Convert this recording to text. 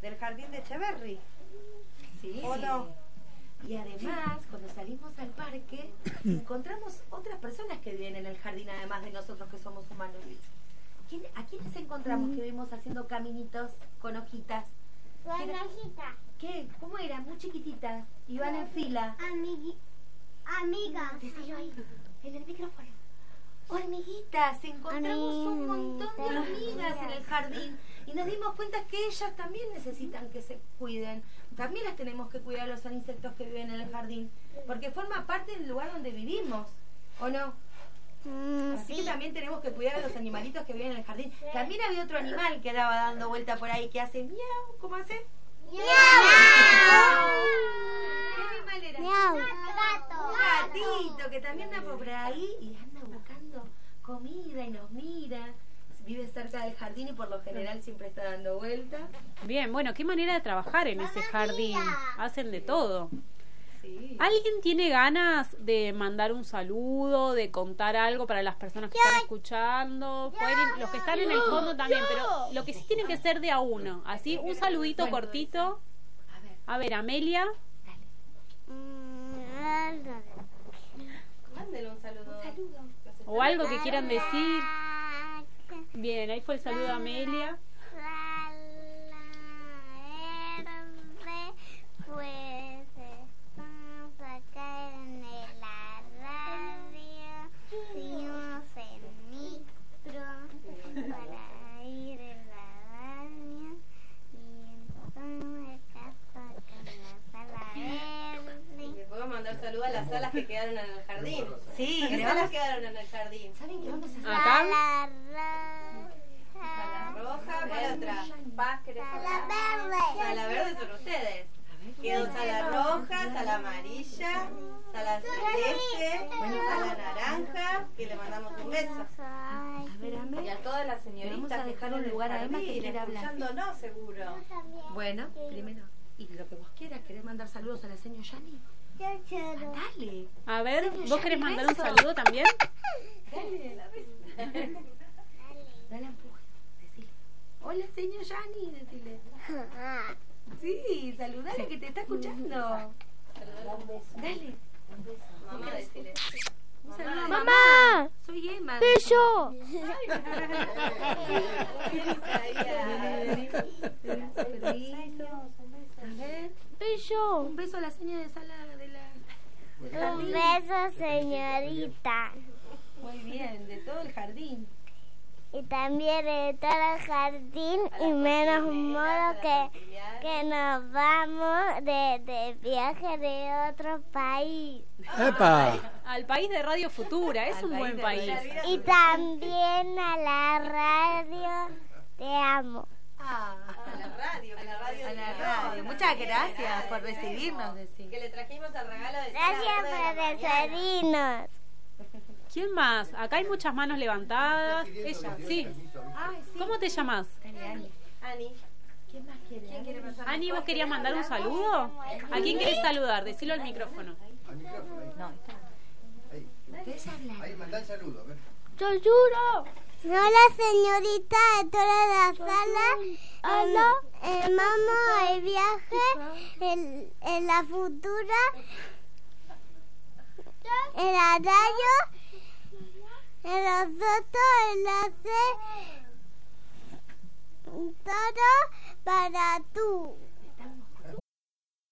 del jardín de Echeverry. Sí, ¿O no? Y además, cuando salimos al parque, encontramos otras personas que viven en el jardín, además de nosotros que somos humanos. ¿A quiénes encontramos que vimos haciendo caminitos con hojitas? Con hojita. ¿Qué? ¿Cómo eran? Muy chiquititas. Iban en fila. Amigas. Decilo ahí, en el micrófono. Hormiguitas, encontramos un montón de hormigas en el jardín y nos dimos cuenta que ellas también necesitan que se cuiden. También las tenemos que cuidar, los insectos que viven en el jardín, porque forma parte del lugar donde vivimos, ¿o no? Así que también tenemos que cuidar a los animalitos que viven en el jardín. También había otro animal que andaba dando vuelta por ahí que hace miau. ¿Cómo hace? ¡Miau! ¿Qué animal era? ¡Miau! Un gatito que también anda por ahí y anda buscando comida y nos mira. Vive cerca del jardín y por lo general siempre está dando vueltas. Bien, bueno, qué manera de trabajar en ese jardín. Hacen de todo. Sí. ¿Alguien tiene ganas de mandar un saludo, de contar algo para las personas que están escuchando? Pueden ir, los que están en el fondo también, pero lo que sí tiene que ser de a uno. Así, un saludito cortito. A ver, Amelia. Mándele un saludo. O algo que quieran decir. Bien, ahí fue el saludo de Amelia. Pues estamos acá en la radio, seguimos en micro para ir en la radio y estamos acá en la sala verde. Le puedo mandar saludos a las salas que quedaron en el jardín. Sí, ¿Qué le salas vamos- quedaron en el jardín? ¿Saben qué vamos a hacer? Acá. Sala Sala roja, ¿cuál otra? Paz, ¿querés Sala hablar? verde. Sala verde son ustedes. Quedó sala roja, sala amarilla, sala celeste, sala naranja, que le mandamos un beso. A ver, Y Ame. a todas las señoritas Vamos a que dejar están un en lugar el a Emma que jardín, quiere hablar. escuchándonos seguro. Bueno, primero. Y lo que vos quieras, ¿querés mandar saludos a la señora Yani? Dale. A ver, Señor, ¿vos querés ya, mandar un beso. saludo también? Dale empuje. Decile. Hola, señor Yani, decile. Sí, saludale que te está escuchando. Dale. Mamá, decile. Un saludo a ¡Mamá! Soy Emma. ¡Beso! Permiso. A ver. ¡Beso! Un beso a la señora de sala de la... Un beso, señorita. Muy bien, de todo el jardín. Y también de todo el jardín y menos modo que nos vamos de viaje de otro país. ¡Epa! Al país de Radio Futura, es Al un país buen de país. Radio Y también a la radio. Te amo. Ah, A la radio, que la radio. a la es radio. otra. Muchas gracias Nada, por de recibirnos, nuevo. decí. Que le trajimos el regalo de Gracias Sala Verde de por la mañana. recibirnos. ¿Quién más? Acá hay muchas manos levantadas. Ella, sí. Ay, sí. ¿Cómo te llamas? Dale, Ani. Ani, ¿Quién más quiere? ¿quién quiere pasar? Ani, ¿vos querías mandar un saludo? ¿A quién querés saludar? Decilo al micrófono. Al micrófono, ahí. No, Ahí, ustedes hablan. ahí, mandá el saludo, a ver. ¡Yo juro! Hola, señorita de toda la sala. Hola. Vamos de viaje en la futura. En la radio. En nosotros, en la C. Todo para tú.